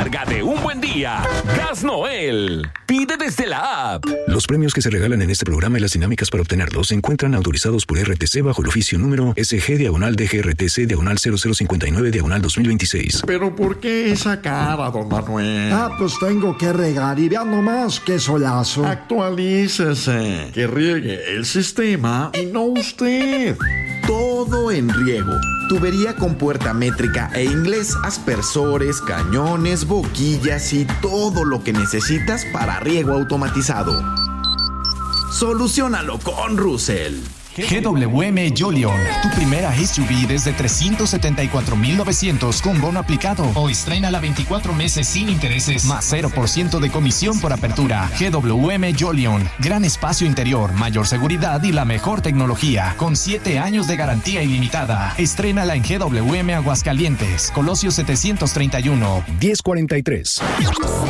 recarga de un buen día. Gas Noel. Pide desde la app. Los premios que se regalan en este programa y las dinámicas para obtenerlos se encuentran autorizados por RTC bajo el oficio número SG/DGRTC/0059/2026. ¿Pero por qué esa cara, don Manuel? Pues tengo que regar y vean nomás qué solazo. Actualícese, que riegue el sistema y no usted. Todo en riego. Tubería con puerta métrica e inglés, aspersores, cañones, boquillas y todo lo que necesitas para riego automatizado. Soluciónalo con Russell. GWM Jolion, tu primera SUV desde 374,900 con bono aplicado. O estrénala 24 meses sin intereses, más 0% de comisión por apertura. GWM Jolion, gran espacio interior, mayor seguridad y la mejor tecnología, con 7 años de garantía ilimitada. Estrénala en GWM Aguascalientes, Colosio 731. 1043.